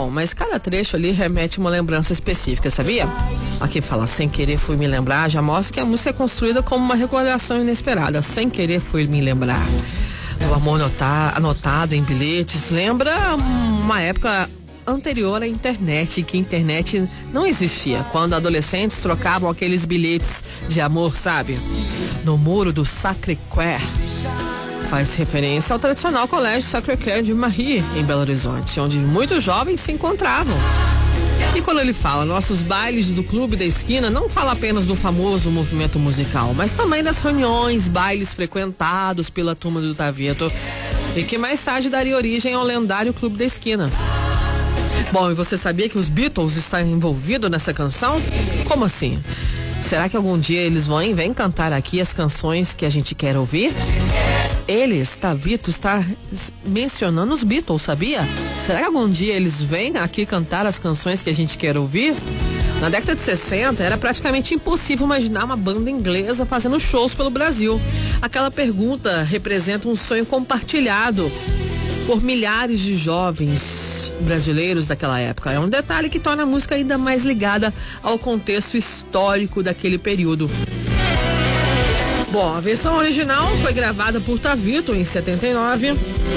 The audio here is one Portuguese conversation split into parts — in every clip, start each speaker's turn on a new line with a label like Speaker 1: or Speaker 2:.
Speaker 1: Bom, mas cada trecho ali remete a uma lembrança específica, sabia? Aqui fala, sem querer fui me lembrar, já mostra que a música é construída como uma recordação inesperada. Sem querer fui me lembrar. O amor anotado em bilhetes lembra uma época anterior à internet, que a internet não existia, quando adolescentes trocavam aqueles bilhetes de amor, sabe? No muro do Sacré-Cœur. Faz referência ao tradicional colégio Sacré-Cœur de Marie, em Belo Horizonte, onde muitos jovens se encontravam. E quando ele fala nossos bailes do Clube da Esquina, não fala apenas do famoso movimento musical, mas também das reuniões, bailes frequentados pela turma do Taveto, e que mais tarde daria origem ao lendário Clube da Esquina. Bom, e você sabia que os Beatles estão envolvidos nessa canção? Como assim? Será que algum dia eles vêm cantar aqui as canções que a gente quer ouvir? Eles, Taveto, está mencionando os Beatles, sabia? Será que algum dia eles vêm aqui cantar as canções que a gente quer ouvir? Na década de 60, era praticamente impossível imaginar uma banda inglesa fazendo shows pelo Brasil. Aquela pergunta representa um sonho compartilhado por milhares de jovens brasileiros daquela época. É um detalhe que torna a música ainda mais ligada ao contexto histórico daquele período. Bom, a versão original foi gravada por Taveto em 79.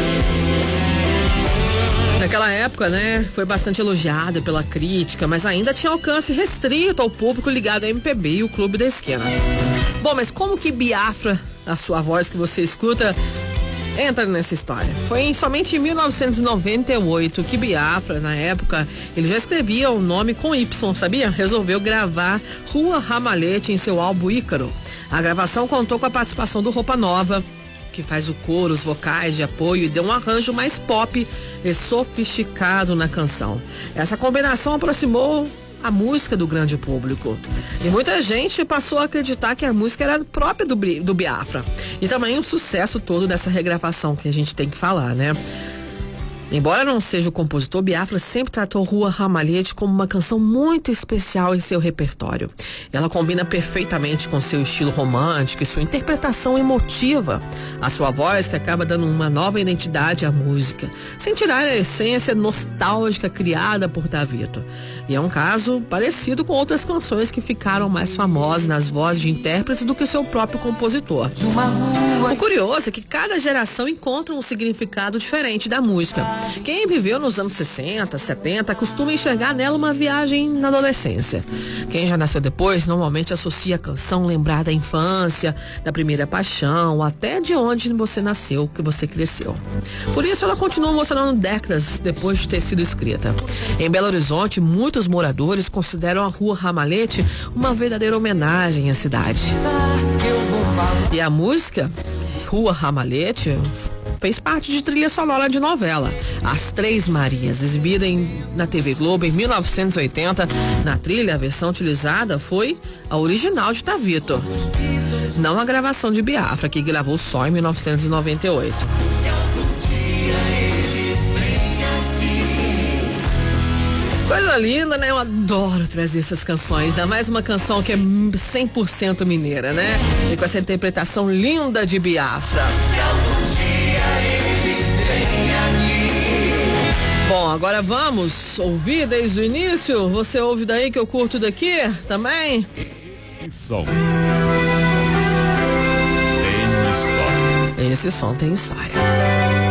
Speaker 1: Naquela época, né, foi bastante elogiada pela crítica, mas ainda tinha alcance restrito ao público ligado ao MPB e o Clube da Esquina. Bom, mas como que Biafra, a sua voz que você escuta, entra nessa história? Foi somente em 1998 que Biafra, na época, ele já escrevia o nome com Y, sabia? Resolveu gravar Rua Ramalhete em seu álbum Ícaro. A gravação contou com a participação do Roupa Nova, que faz o coro, os vocais de apoio e deu um arranjo mais pop e sofisticado na canção. Essa combinação aproximou a música do grande público. E muita gente passou a acreditar que a música era própria do Biafra. E também o sucesso todo dessa regravação que a gente tem que falar, né? Embora não seja o compositor, Biafra sempre tratou Rua Ramalhete como uma canção muito especial em seu repertório. Ela combina perfeitamente com seu estilo romântico e sua interpretação emotiva. A sua voz que acaba dando uma nova identidade à música, sem tirar a essência nostálgica criada por Taveto. E é um caso parecido com outras canções que ficaram mais famosas nas vozes de intérpretes do que o seu próprio compositor. O curioso é que cada geração encontra um significado diferente da música. Quem viveu nos anos 60, 70, costuma enxergar nela uma viagem na adolescência. Quem já nasceu depois, normalmente associa a canção lembrar da infância, da primeira paixão, até de onde você nasceu, que você cresceu. Por isso ela continua emocionando décadas depois de ter sido escrita. Em Belo Horizonte, muitos moradores consideram a Rua Ramalhete uma verdadeira homenagem à cidade. E a música Rua Ramalhete fez parte de trilha sonora de novela As Três Marias, exibida na TV Globo em 1980. Na trilha, a versão utilizada foi a original de Taveto, não a gravação de Biafra, que gravou só em 1998. Coisa linda, né? Eu adoro trazer essas canções. Ainda mais uma canção que é 100% mineira, né? E com essa interpretação linda de Biafra. Bom, agora vamos ouvir desde o início. Você ouve daí que eu curto daqui também?
Speaker 2: Som. Tem história.
Speaker 1: Esse som tem história.